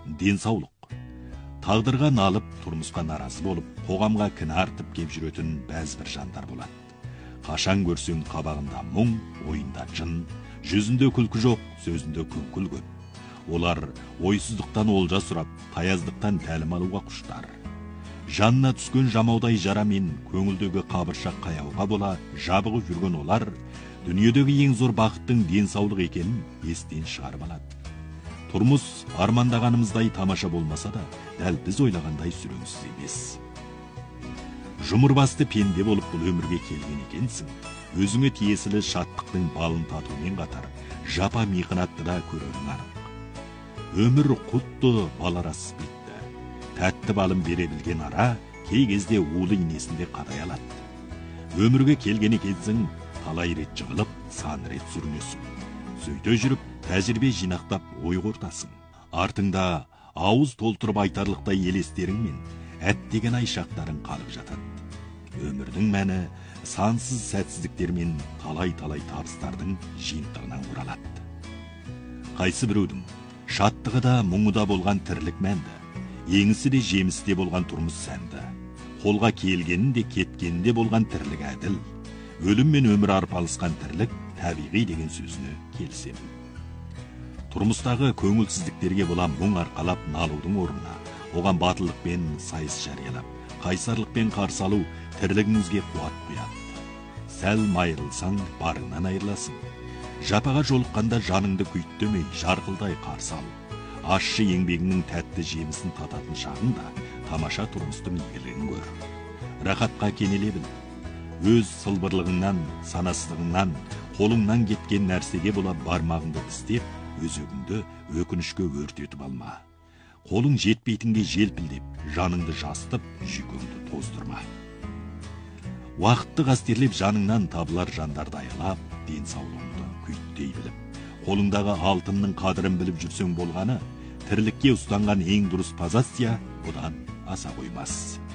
денсаулық. Тағдырға налып, тұрмысқа наразы болып, қоғамға кінә артып кеп жүретін бәз бір жандар болады. Қашан көрсең қабағында мұң, ойында жын, жүзінде күлкі жоқ, сөзінде күңкіл көп. Олар ойсыздықтан олжа сұрап, таяздықтан тәлім алуға құштар. Жанына түскен жамаудай жара мен көңілдегі қабыршақ қаяуға бола жабығып жүрген олар дүниедегі ең зор бақыттың денсаулық екенін естен шығарып алады. Тұрмыс армандағанымыздай тамаша болмаса да, дәл біз ойлағандай сүреңсіз емес. Жұмырбасты пенде болып бұл өмірге келген екенсің. Өзіңе тиесілі шаттықтың балын татумен қатар, жапа михнатты да көрерің анық. Өмір құтты баларасыз бетті. Тәтті балым бере білген ара, кей кезде улы инесінде қадай алады. Өмірге келген екенсің, талай рет жығылып, сан рет сүрінесің. Сөйте жүріп, тәжірибе жинақтап ой қортасың. Артыңда ауыз толтырып айтарлықтай елестерің мен әттеген айшақтарың қалып жатады. Өмірдің мәні сансыз сәтсіздіктер мен талай-талай табыстардың жиынтығынан құралады. Қайсы біреудің шаттығы да, мұңы да болған тірлік мәнді, еңісі де жемісі де болған тұрмыс сәнді, қолға келгенін де кеткенін де болған тірлік әділ, өлім мен өмір арпалысқан тірлік табиғи деген сөзіне келісемін. Тұрмыстағы көңілсіздіктерге бола мұң арқалап налудың орнына, оған батылдықпен сайыс жариялап, қайсарлықпен қарсы алу тірлігіңізге қуат құяды. Сәл майырылсаң, барыңнан айырыласың. Жапаға жолыққанда жаныңды күйттемей, жарқылдай қарсы алу. Ащы еңбегіңнің тәтті жемісін тататын шағында тамаша тұрмыстың игілігін көр. Рахатқа кенеле біл. Өз сылбырлығыңнан, санасыздығыңнан, қолыңнан кеткен нәрсеге бола бармағыңды тістеп, өзегіңді өкінішке өртетіп алма. Қолың жетпейтінге желпілдеп, жаныңды жастып, жүйкеңді тоздырма. Уақытты қастерлеп жаныңнан табылар жандарды аялап, денсаулығыңды күйттей біліп, қолыңдағы алтынның қадірін біліп жүрсең болғаны, тірлікке ұстанған ең дұрыс позиция бұдан аса қоймас.